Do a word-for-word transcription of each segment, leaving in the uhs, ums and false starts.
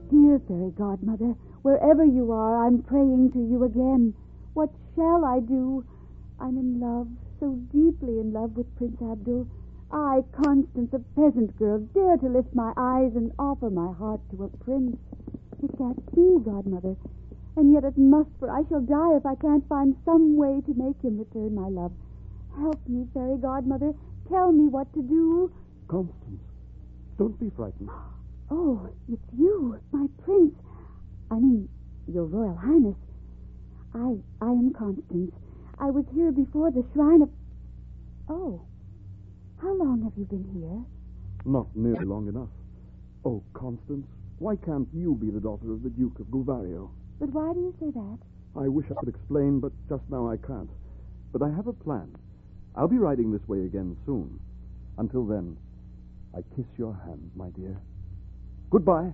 Dear fairy godmother, wherever you are, I'm praying to you again. What shall I do? I'm in love, so deeply in love with Prince Abdul. I, Constance, a peasant girl, dare to lift my eyes and offer my heart to a prince. It can't be, godmother, and yet it must, for I shall die if I can't find some way to make him return my love. Help me, fairy godmother. Tell me what to do. Constance, don't be frightened. Oh, it's you, my prince. I mean, your Royal Highness. I, I am Constance. I was here before the shrine of... Oh, how long have you been here? Not nearly long enough. Oh, Constance, why can't you be the daughter of the Duke of Gulvario? But why do you say that? I wish I could explain, but just now I can't. But I have a plan. I'll be riding this way again soon. Until then, I kiss your hand, my dear. Goodbye.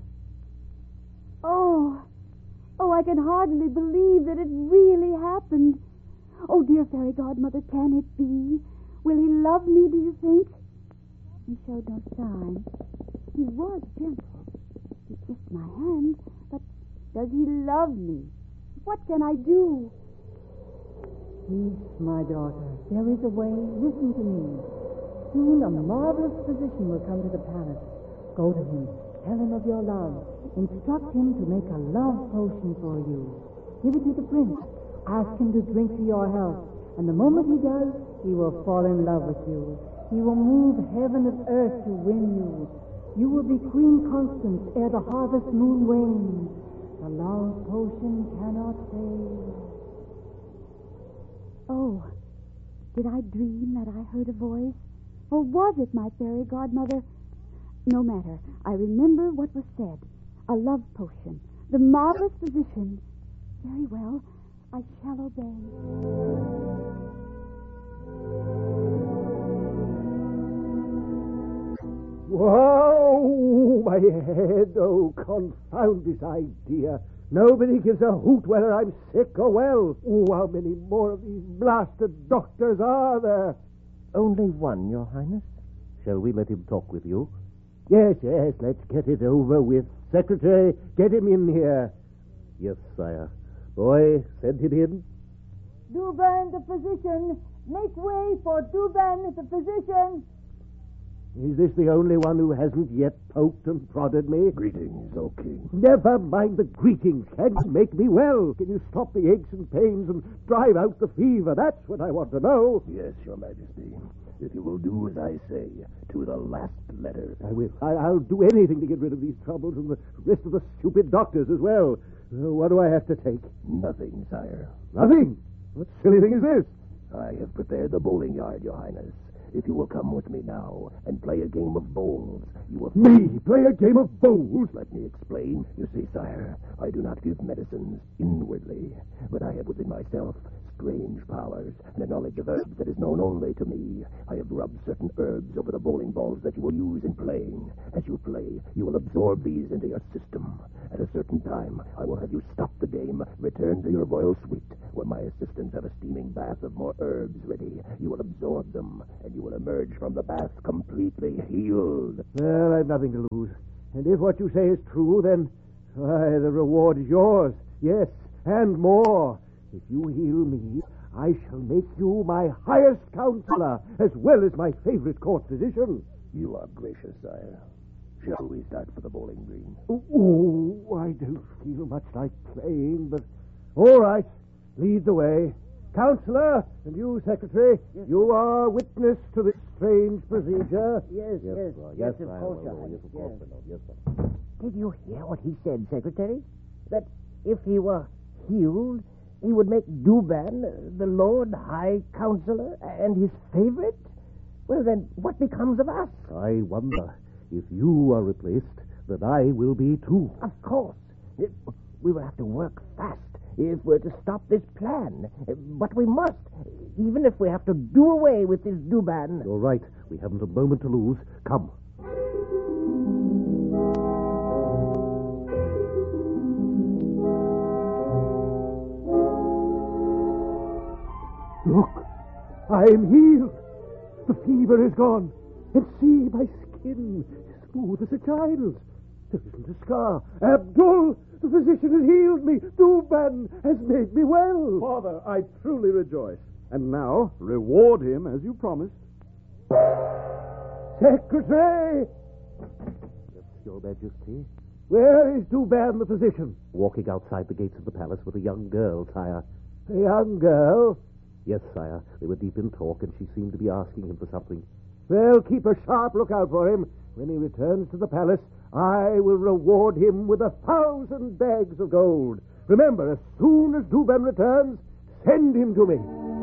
Oh, oh, I can hardly believe that it really happened. Oh, dear fairy godmother, can it be? Will he love me, do you think? He showed no sign. He was gentle. He kissed my hand, but does he love me? What can I do? Peace, my daughter. There is a way. Listen to me. Soon a marvelous physician will come to the palace. Go to him. Tell him of your love. Instruct him to make a love potion for you. Give it to the prince. Ask him to drink to your health. And the moment he does, he will fall in love with you. He will move heaven and earth to win you. You will be Queen Constance ere the harvest moon wanes. The love potion cannot fail. Oh, did I dream that I heard a voice? Or was it my fairy godmother? No matter. I remember what was said. A love potion. The marvelous physician. Very well. I shall obey. Whoa, my head. Oh, confound this idea. Nobody gives a hoot whether I'm sick or well. Oh, how many more of these blasted doctors are there? Only one, Your Highness. Shall we let him talk with you? Yes, yes, let's get it over with. Secretary, get him in here. Yes, sire. Boy, send him in. Douban, the physician. Make way for Douban, the physician. Is this the only one who hasn't yet poked and prodded me? Greetings, O King. Never mind the greetings. Can you make me well? Can you stop the aches and pains and drive out the fever? That's what I want to know. Yes, Your Majesty. If you will do as I say, to the last letter. I will. I, I'll do anything to get rid of these troubles and the rest of the stupid doctors as well. Uh, what do I have to take? Nothing, sire. Nothing? What silly thing is this? I have prepared the bowling yard, Your Highness. If you will come with me now and play a game of bowls, you will... Me? Play a game of bowls? Let me explain. You see, sire, I do not give medicines inwardly, but I have within myself strange powers and a knowledge of herbs that is known only to me. I have rubbed certain herbs over the bowling balls that you will use in playing. As you play, you will absorb these into your system. At a certain time, I will have you stop the game, return to your royal suite, where my assistants have a steaming bath of more herbs ready. You will absorb them, and you will emerge from the bath completely healed. Well, I've nothing to lose. And if what you say is true, then, why, the reward is yours. Yes, and more. If you heal me, I shall make you my highest counselor, as well as my favorite court physician. You are gracious, sire. Shall we start for the bowling green? Oh, I don't feel much like playing, but... All right, lead the way. Counselor, and you, Secretary, yes, you are witness to this strange procedure. Yes, yes, yes, well, yes, yes, of I course, will. Your Yes, Highness, of course, yes. I know. Yes, sir. Did you hear what he said, Secretary? That if he were healed, he would make Douban uh, the Lord High Counselor and his favorite? Well, then, what becomes of us? I wonder if you are replaced, then I will be too. Of course. Uh, We will have to work fast if we're to stop this plan. Uh, But we must, even if we have to do away with this Douban. You're right. We haven't a moment to lose. Come. Look, I am healed. The fever is gone. And see, my skin, smooth as a child's. There isn't a scar. Abdul, the physician has healed me. Duban has made me well. Father, I truly rejoice. And now, reward him as you promised. Secretary! Yes, Your Majesty. Where is Duban, the physician? Walking outside the gates of the palace with a young girl, sire. A young girl? Yes, sire. They were deep in talk, and she seemed to be asking him for something. Well, keep a sharp lookout for him. When he returns to the palace, I will reward him with a thousand bags of gold. Remember, as soon as Duban returns, send him to me.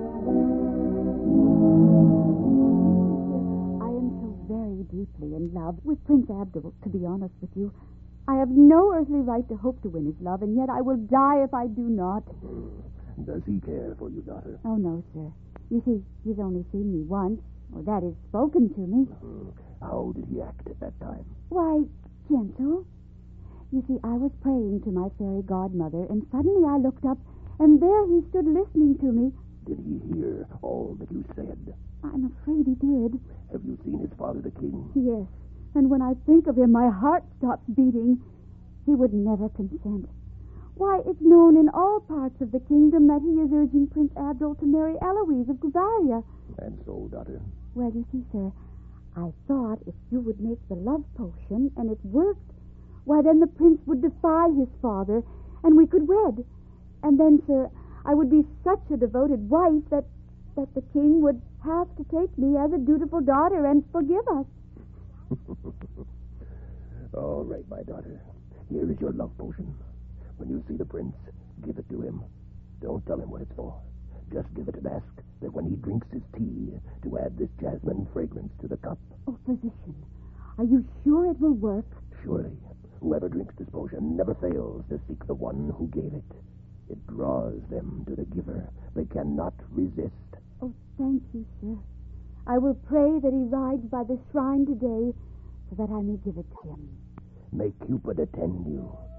I am so very deeply in love with Prince Abdul, to be honest with you. I have no earthly right to hope to win his love, and yet I will die if I do not. Does he care for you, daughter? Oh, no, sir. You see, he's only seen me once, or that is spoken to me. How did he act at that time? Why, gentle. You see, I was praying to my fairy godmother, and suddenly I looked up, and there he stood listening to me. Did he hear all that you said? I'm afraid he did. Have you seen his father, the king? Yes, and when I think of him, my heart stops beating. He would never consent. Why, it's known in all parts of the kingdom that he is urging Prince Abdul to marry Eloise of Guvaria. And so, daughter? Well, you see, sir, I thought if you would make the love potion, and it worked, why, then the prince would defy his father, and we could wed. And then, sir, I would be such a devoted wife that, that the king would have to take me as a dutiful daughter and forgive us. All right, my daughter. Here is your love potion. When you see the prince, give it to him. Don't tell him what it's for. Just give it and ask that when he drinks his tea, to add this jasmine fragrance to the cup. Oh, physician, are you sure it will work? Surely, whoever drinks this potion never fails to seek the one who gave it. It draws them to the giver. They cannot resist. Oh, thank you, sir. I will pray that he rides by the shrine today so that I may give it to him. May Cupid attend you,